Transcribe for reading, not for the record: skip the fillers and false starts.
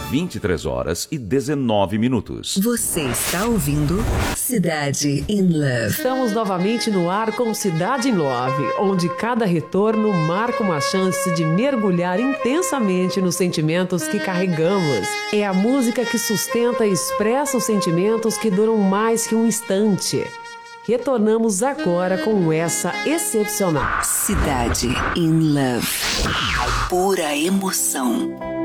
23h19. Você está ouvindo Cidade in Love. Estamos novamente no ar com Cidade in Love, onde cada retorno marca uma chance de mergulhar intensamente nos sentimentos que carregamos. É a música que sustenta e expressa os sentimentos que duram mais que um instante. Retornamos agora com essa excepcional Cidade in Love. Pura emoção.